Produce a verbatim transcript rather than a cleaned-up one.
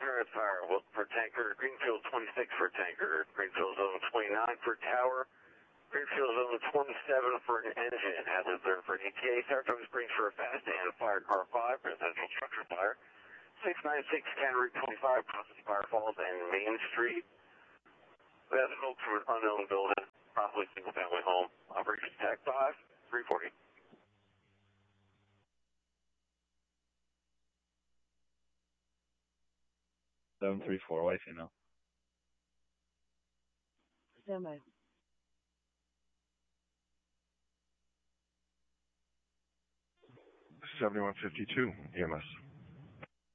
Parents Fire, look for tanker, Greenfield twenty-six for tanker, Greenfield zone twenty-nine for tower, Greenfield zone twenty-seven for an engine, hazard there for an E T A, Saratoga Springs for a fast and fire car five, residential structure fire, six ninety-six Cannery twenty-five, process fire falls and Main Street. We have smoke from an unknown building, probably single family home, operation tag five, three forty. seven three four, wife, you know. Stand by. seventy-one fifty-two, E M S.